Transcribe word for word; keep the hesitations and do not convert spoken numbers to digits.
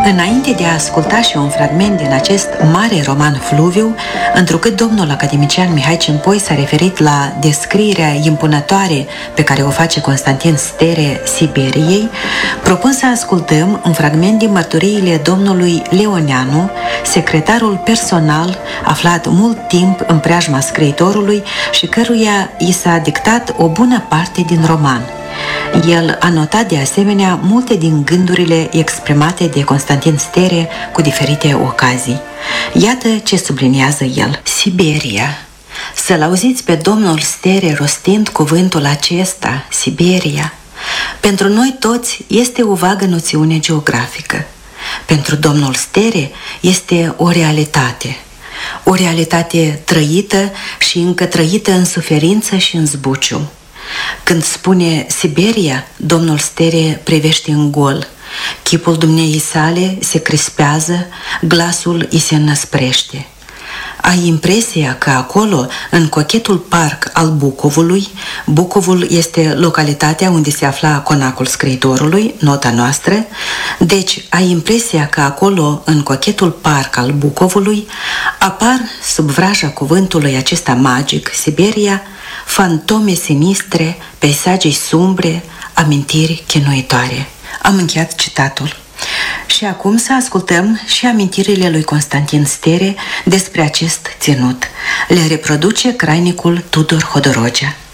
Înainte de a asculta și un fragment din acest mare roman Fluviu, întrucât domnul academician Mihai Cimpoi s-a referit la descrierea impunătoare pe care o face Constantin Stere Siberiei, propun să ascultăm un fragment din mărturiile domnului Leoneanu, secretarul personal aflat mult timp în preajma scriitorului și căruia i s-a dictat o bună parte din roman. El a notat de asemenea multe din gândurile exprimate de Constantin Stere cu diferite ocazii. Iată ce subliniază el. Siberia. Să-l auziți pe domnul Stere rostind cuvântul acesta, Siberia, pentru noi toți este o vagă noțiune geografică. Pentru domnul Stere este o realitate. O realitate trăită și încă trăită în suferință și în zbucium. Când spune Siberia, domnul Stere privește în gol. Chipul dumneei sale se crispează, glasul îi se înăsprește. Ai impresia că acolo, în cochetul parc al Bucovului, Bucovul este localitatea unde se afla conacul scriitorului, nota noastră, deci ai impresia că acolo, în cochetul parc al Bucovului, apar sub vraja cuvântului acesta magic, Siberia, fantome sinistre, peisaje sumbre, amintiri chinuitoare. Am încheiat citatul. Și acum să ascultăm și amintirile lui Constantin Stere despre acest ținut. Le reproduce crainicul Tudor Hodorogea.